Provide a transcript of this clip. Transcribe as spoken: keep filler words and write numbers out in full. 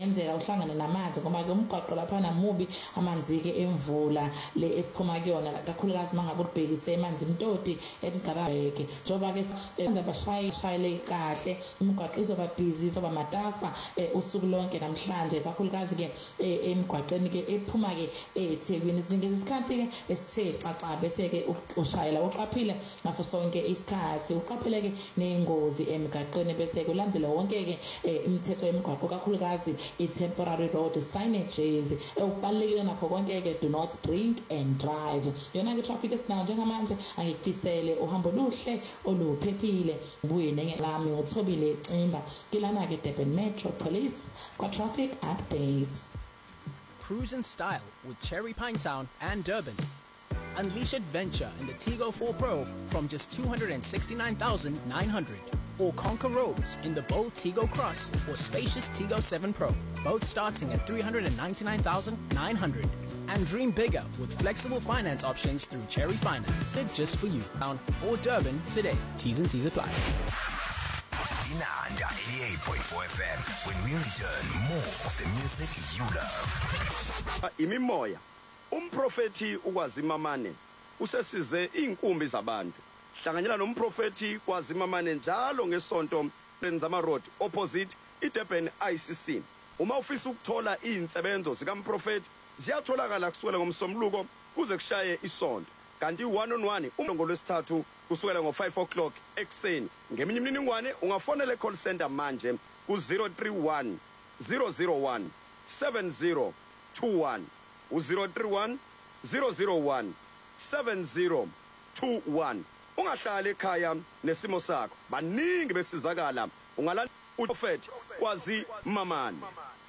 enzeka uhlangane namanzi ngoba ke umgwaqo lapha namubi amanzi ke emvula le esiphuma kuyona kakhulukazi mangabe ubhekise emanzi imtoti emgababeke njoba ke enza bashaye shayele kahle imigwaqo izoba busy izoba matasa usuku lonke namhlanje kakhulukazi ke emgwaqeni ke ephuma ke eThekwini sinikeza isikhathi ke esithe xaxa bese ke ushayela uqaphile ngaso sonke isikhathi uqaphele ke nengozi emgaqweni bese ke ulandela wonke ke imithetho yemigwaqo kakhulukazi i-temporary road signages ukubalekile nakho konke ke do not drink and drive yona ke traffic esinayo njengamanje angikufisele uhambo luhle oluphephile ubuye nengelami uthobile Ximba kilana ke Durban Metro Police kwa traffic updates. Cruise in style with Cherry Pinetown and Durban. Unleash adventure in the Tigo four Pro from just two hundred sixty-nine thousand nine hundred. Or conquer roads in the bold Tigo Cross or spacious Tigo seven Pro, both starting at three hundred ninety-nine thousand nine hundred. And dream bigger with flexible finance options through Cherry Finance. It just for you. Down or Durban today. T's and C's apply. Inanda eighty-eight point four F M. When we return, more of the music you love. Imimoya. Umprofeti ukwazimamane usesize inkumbi zabantu. Hlanganyela nomprofeti kwazimamane njalo ngesonto Renzama Road opposite iDurban I C C. Uma ufisa ukuthola izinsebenzo zikaMprofeti ziyatholakala kusukela ngomsombuluko kuze kushaye isonto. Kanti one on one umlongo lwesithathu kusukela ngo five o'clock ekseni. Ngeminye imininingwane ungafonela e-call center manje ku zero three one zero zero one seven zero two one u zero three one zero zero one seven zero two one. Ungahlala ekhaya nesimo sakho baningi besizakala ungalala uProfeti kwazi mamane.